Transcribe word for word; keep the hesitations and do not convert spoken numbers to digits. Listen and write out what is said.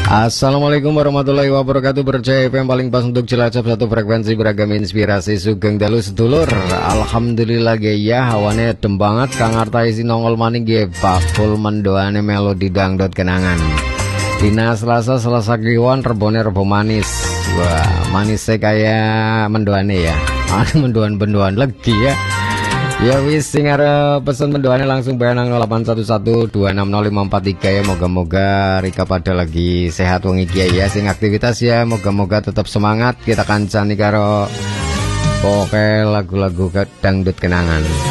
Assalamualaikum warahmatullahi wabarakatuh. Percaya yang paling pas untuk Cilacap, satu frekuensi beragam inspirasi. Sugeng dalu sedulur. Alhamdulillah ya, hawane adem banget. Kang Arta isi nongol maning ge bakul mendoane melodi dangdut kenangan. Dina Selasa Selasa Kliwon, rebone rebo manis. Wah, manisnya kayak mendoane ya. Ada mendoan-mendoan lagi ya. Ya wis, sing arep pesen mendoane langsung bayar nang nol delapan satu satu dua enam nol lima empat tiga ya. Moga-moga Rika pada lagi sehat wong iki ya. Sing aktivitas ya, moga-moga tetap semangat. Kita kancani karo pokoke lagu-lagu dangdut kenangan.